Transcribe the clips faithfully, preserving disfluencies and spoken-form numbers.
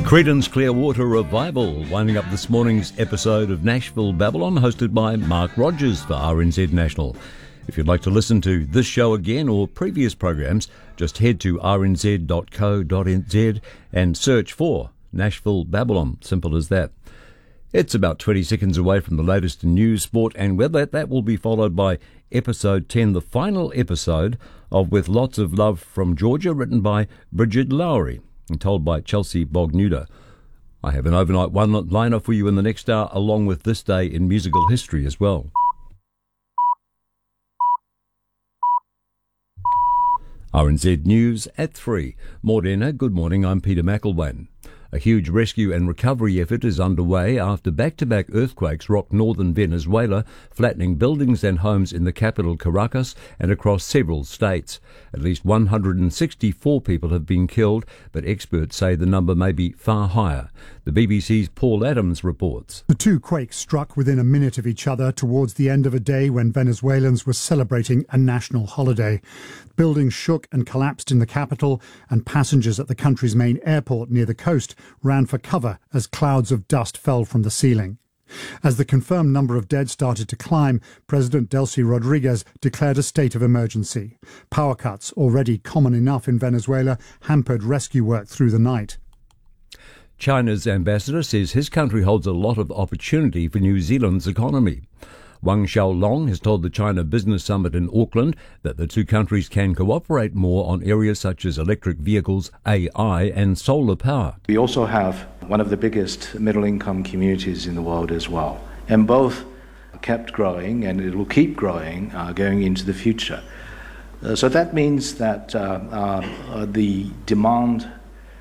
Creedence Clearwater Revival, winding up this morning's episode of Nashville Babylon, hosted by Mark Rogers for R N Z National. If you'd like to listen to this show again or previous programs, just head to r n z dot co dot n z and search for Nashville Babylon. Simple as that. It's about twenty seconds away from the latest in news, sport and weather. That will be followed by episode ten, the final episode of With Lots of Love from Georgia, written by Bridget Lowry and told by Chelsea Bognuda. I have an overnight one-liner for you in the next hour, along with this day in musical history as well. R N Z News at three. Morena, good morning, I'm Peter McElwain. A huge rescue and recovery effort is underway after back-to-back earthquakes rocked northern Venezuela, flattening buildings and homes in the capital Caracas and across several states. At least one hundred sixty-four people have been killed, but experts say the number may be far higher. The B B C's Paul Adams reports. The two quakes struck within a minute of each other towards the end of a day when Venezuelans were celebrating a national holiday. Buildings shook and collapsed in the capital, and passengers at the country's main airport near the coast ran for cover as clouds of dust fell from the ceiling. As the confirmed number of dead started to climb, President Delcy Rodriguez declared a state of emergency. Power cuts, already common enough in Venezuela, hampered rescue work through the night. China's ambassador says his country holds a lot of opportunity for New Zealand's economy. Wang Xiaolong has told the China Business Summit in Auckland that the two countries can cooperate more on areas such as electric vehicles, A I and solar power. We also have one of the biggest middle-income communities in the world as well, and both kept growing, and it will keep growing uh, going into the future. Uh, so that means that uh, uh, the demand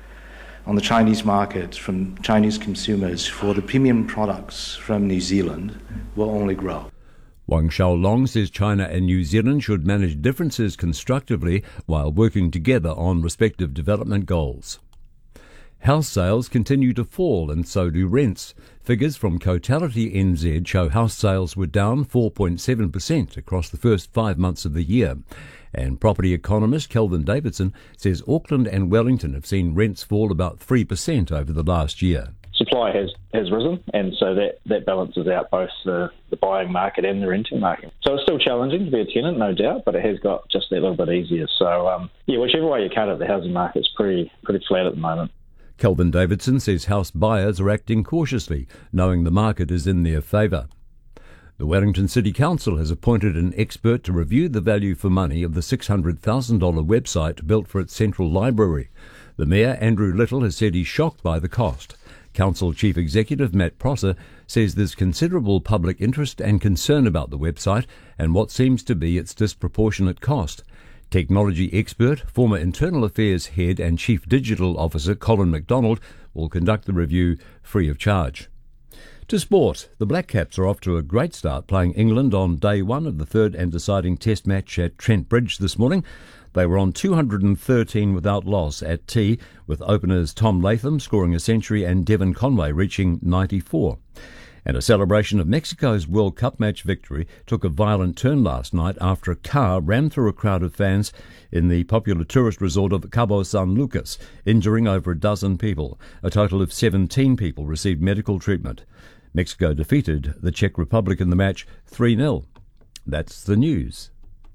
on the Chinese market from Chinese consumers for the premium products from New Zealand will only grow. Wang Xiaolong says China and New Zealand should manage differences constructively while working together on respective development goals. House sales continue to fall and so do rents. Figures from Cotality N Z show house sales were down four point seven percent across the first five months of the year. And property economist Kelvin Davidson says Auckland and Wellington have seen rents fall about three percent over the last year. Supply has, has risen, and so that, that balances out both the, the buying market and the renting market. So it's still challenging to be a tenant, no doubt, but it has got just that little bit easier. So, um, yeah, whichever way you cut it, the housing market's pretty pretty flat at the moment. Kelvin Davidson says house buyers are acting cautiously, knowing the market is in their favour. The Wellington City Council has appointed an expert to review the value for money of the six hundred thousand dollars website built for its central library. The Mayor, Andrew Little, has said he's shocked by the cost. Council Chief Executive Matt Prosser says there's considerable public interest and concern about the website and what seems to be its disproportionate cost. Technology expert, former Internal Affairs Head and Chief Digital Officer Colin McDonald will conduct the review free of charge. To sport, the Black Caps are off to a great start playing England on day one of the third and deciding test match at Trent Bridge this morning. They were on two hundred thirteen without loss at tea, with openers Tom Latham scoring a century and Devon Conway reaching ninety-four. And a celebration of Mexico's World Cup match victory took a violent turn last night after a car rammed through a crowd of fans in the popular tourist resort of Cabo San Lucas, injuring over a dozen people. A total of seventeen people received medical treatment. Mexico defeated the Czech Republic in the match three nil. That's the news.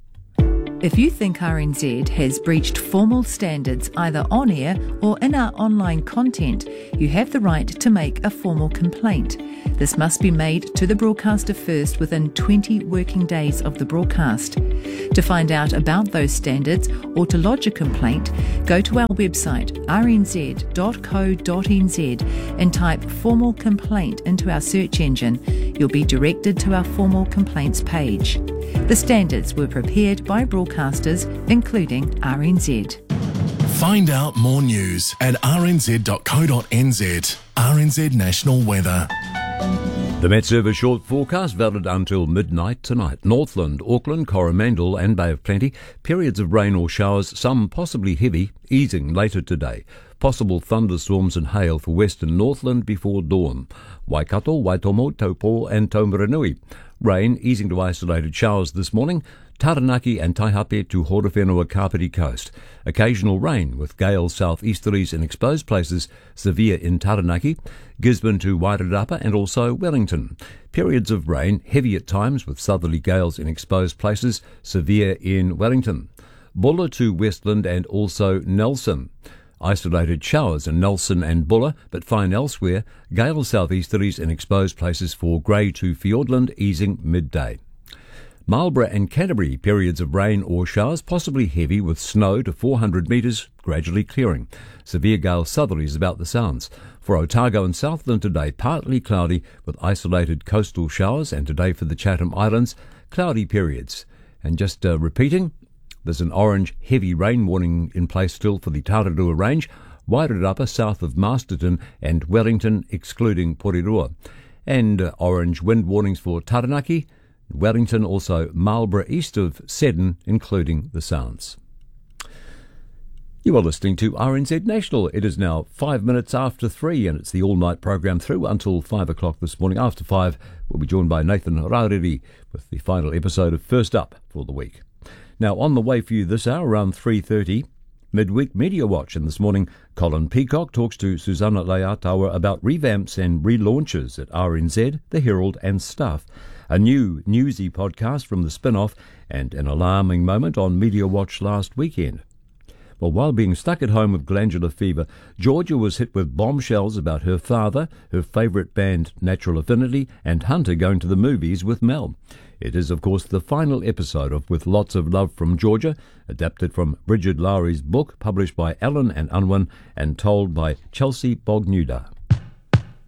If you think R N Z has breached formal standards either on air or in our online content, you have the right to make a formal complaint. This must be made to the broadcaster first within twenty working days of the broadcast. To find out about those standards or to lodge a complaint, go to our website r n z dot co dot n z and type formal complaint into our search engine. You'll be directed to our formal complaints page. The standards were prepared by broadcasters, including R N Z. Find out more news at r n z dot co dot n z. R N Z National Weather. The Met Service short forecast valid until midnight tonight. Northland, Auckland, Coromandel and Bay of Plenty. Periods of rain or showers, some possibly heavy, easing later today. Possible thunderstorms and hail for western Northland before dawn. Waikato, Waitomo, Taupo and Taumaranui. Rain easing to isolated showers this morning. Taranaki and Taihape to Horowhenua Kapiti coast. Occasional rain with gale southeasterlies in exposed places, severe in Taranaki, Gisborne to Wairarapa and also Wellington. Periods of rain, heavy at times with southerly gales in exposed places, severe in Wellington. Bulla to Westland and also Nelson. Isolated showers in Nelson and Bulla, but fine elsewhere. Gale southeasterlies in exposed places for Grey to Fiordland, easing midday. Marlborough and Canterbury, periods of rain or showers, possibly heavy with snow to four hundred metres, gradually clearing. Severe gale southerlies about the Sounds. For Otago and Southland today, partly cloudy with isolated coastal showers, and today for the Chatham Islands, cloudy periods. And just uh, repeating, there's an orange heavy rain warning in place still for the Tararua Range, Wairarapa south of Masterton and Wellington excluding Porirua. And uh, orange wind warnings for Taranaki, Wellington, also Marlborough east of Seddon, including the Sounds. You are listening to R N Z National. It is now five minutes after three, and it's the all-night program through until five o'clock this morning. After five, we'll be joined by Nathan Rariri with the final episode of First Up for the week. Now, on the way for you this hour, around three thirty, Midweek Media Watch. And this morning, Colin Peacock talks to Susanna Leatawa about revamps and relaunches at R N Z, The Herald and Stuff. A new newsy podcast from the spin-off, and an alarming moment on Media Watch last weekend. Well, while being stuck at home with glandular fever, Georgia was hit with bombshells about her father, her favourite band Natural Affinity, and Hunter going to the movies with Mel. It is, of course, the final episode of With Lots of Love from Georgia, adapted from Bridget Lowry's book, published by Allen and Unwin, and told by Chelsea Bognuda.